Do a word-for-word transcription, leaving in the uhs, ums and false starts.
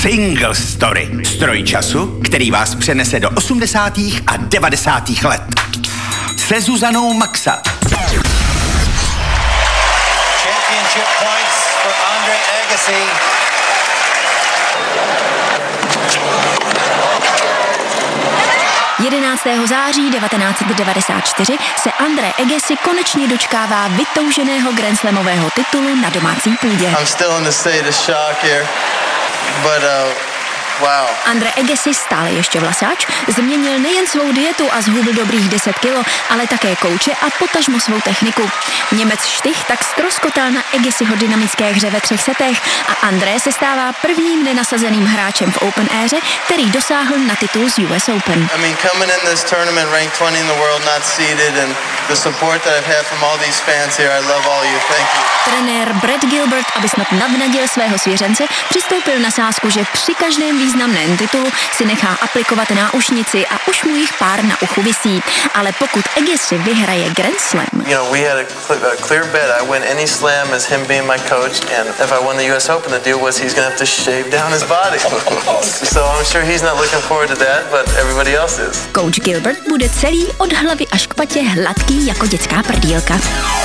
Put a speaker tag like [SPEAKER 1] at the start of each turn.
[SPEAKER 1] Single Story. Stroj času, který vás přenese do osmdesátých a devadesátých let. Se Zuzanou Maxa.
[SPEAKER 2] Championship points for Andre Agassi.
[SPEAKER 3] jedenáctého září devatenáct set devadesát čtyři se Andre Agassi konečně dočkává vytouženého grandslamového titulu na domácí půdě.
[SPEAKER 4] I'm still in the state of shock here, but uh, wow.
[SPEAKER 3] Andre Agassi, stále ještě vlasáč, změnil nejen svou dietu a zhubil dobrých deset kilo, ale také kouče a potažmo svou techniku. Němec Štych tak ztroskotal na Agassiho dynamické hře ve třech setech a André se stává prvním nenasazeným hráčem v Open éře, který dosáhl na titul z U S Open.
[SPEAKER 4] I mean, coming in this tournament ranked twentieth in the world, not seeded, and the support that I've had from all these fans here, I love all you. Thank you.
[SPEAKER 3] Trenér Brad Gilbert, aby snad navnadil svého svěřence, přistoupil na sázku, že při každém významném titulu si nechá aplikovat náušnici a už mu jich pár na uchu visí. Ale pokud Agassi vyhraje Grand Slam,
[SPEAKER 4] You know, we had a, cl- a clear bet. I win any slam as him being my coach, and if I won the U S Open, the deal was he's going to have to shave down his body. So I'm sure he's not looking forward to that, but everybody else is.
[SPEAKER 3] coach Gilbert bude celý od hlavy až k patě hladký jako dětská prdýlka.